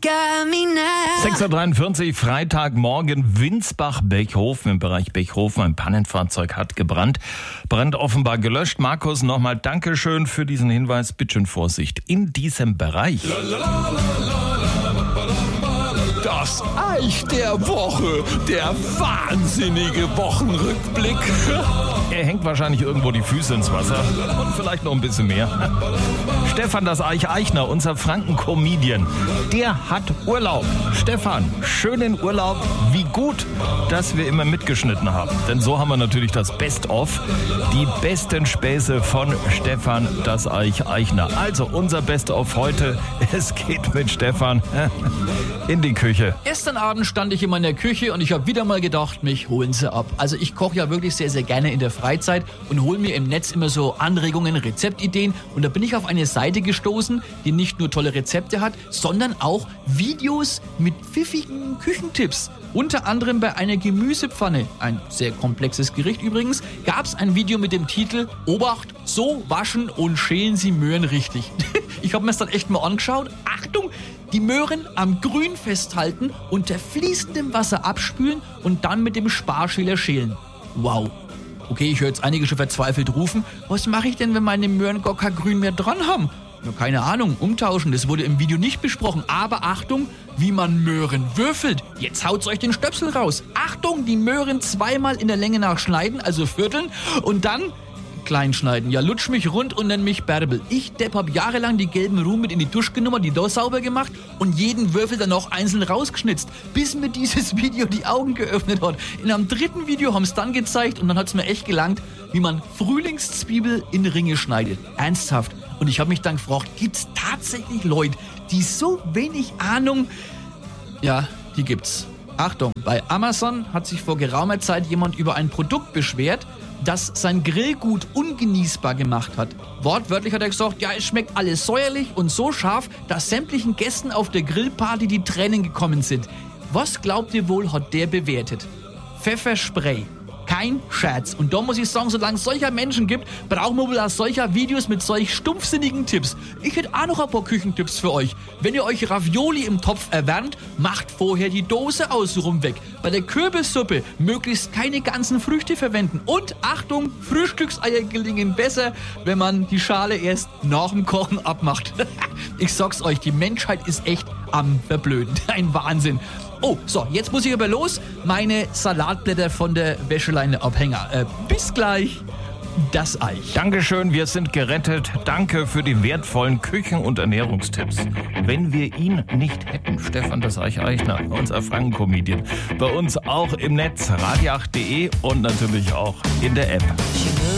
6.43 Uhr, Freitagmorgen, Winsbach-Bechhofen. Im Bereich Bechhofen ein Pannenfahrzeug hat gebrannt. Brand offenbar gelöscht. Markus, nochmal Dankeschön für diesen Hinweis. Bitte schön Vorsicht in diesem Bereich. Das Eich der Woche, der wahnsinnige Wochenrückblick. Er hängt wahrscheinlich irgendwo die Füße ins Wasser und vielleicht noch ein bisschen mehr. Stefan das Eichner, unser Franken-Comedian, der hat Urlaub. Stefan, schönen Urlaub. Wie gut, dass wir immer mitgeschnitten haben. Denn so haben wir natürlich das Best-of. Die besten Späße von Stefan das Eichner. Also unser Best-of heute. Es geht mit Stefan in die Küche. Gestern Abend stand ich in meiner Küche und ich habe wieder mal gedacht, mich holen sie ab. Also ich koche ja wirklich sehr, sehr gerne in der Freizeit und hole mir im Netz immer so Anregungen, Rezeptideen. Und da bin ich auf eine Seite gestoßen, die nicht nur tolle Rezepte hat, sondern auch Videos mit pfiffigen Küchentipps. Unter anderem bei einer Gemüsepfanne, ein sehr komplexes Gericht übrigens, gab es ein Video mit dem Titel Obacht, so waschen und schälen Sie Möhren richtig. Ich habe mir das dann echt mal angeschaut. Achtung! Die Möhren am Grün festhalten, unter fließendem Wasser abspülen und dann mit dem Sparschäler schälen. Wow. Okay, ich höre jetzt einige schon verzweifelt rufen. Was mache ich denn, wenn meine Möhren gar kein Grün mehr dran haben? Ja, keine Ahnung, umtauschen, das wurde im Video nicht besprochen. Aber Achtung, wie man Möhren würfelt. Jetzt haut's euch den Stöpsel raus. Achtung, die Möhren zweimal in der Länge nachschneiden, also vierteln und dann klein schneiden. Ja, lutsch mich rund und nenn mich Bärbel. Ich, Depp, hab jahrelang die gelben Ruhen mit in die Dusche genommen, die da sauber gemacht und jeden Würfel dann noch einzeln rausgeschnitzt, bis mir dieses Video die Augen geöffnet hat. In einem dritten Video haben es dann gezeigt und dann hat's mir echt gelangt, wie man Frühlingszwiebel in Ringe schneidet. Ernsthaft. Und ich habe mich dann gefragt, gibt's tatsächlich Leute, die so wenig Ahnung... Ja, die gibt's. Achtung, bei Amazon hat sich vor geraumer Zeit jemand über ein Produkt beschwert, das sein Grillgut ungenießbar gemacht hat. Wortwörtlich hat er gesagt, ja, es schmeckt alles säuerlich und so scharf, dass sämtlichen Gästen auf der Grillparty die Tränen gekommen sind. Was glaubt ihr wohl, hat der bewertet? Pfefferspray. Kein Scherz. Und da muss ich sagen, solange es solcher Menschen gibt, brauchen wir wohl auch solcher Videos mit solch stumpfsinnigen Tipps. Ich hätte auch noch ein paar Küchentipps für euch. Wenn ihr euch Ravioli im Topf erwärmt, macht vorher die Dose außenrum weg. Bei der Kürbissuppe möglichst keine ganzen Früchte verwenden. Und Achtung, Frühstückseier gelingen besser, wenn man die Schale erst nach dem Kochen abmacht. Ich sag's euch, die Menschheit ist echt am Verblöden. Ein Wahnsinn. Oh, so, jetzt muss ich aber los. Meine Salatblätter von der Wäscheleine-Abhänger. Bis gleich, das Eich. Dankeschön, wir sind gerettet. Danke für die wertvollen Küchen- und Ernährungstipps. Wenn wir ihn nicht hätten, Stefan das Eichner, unser Franken-Comedian, bei uns auch im Netz, radio8.de und natürlich auch in der App.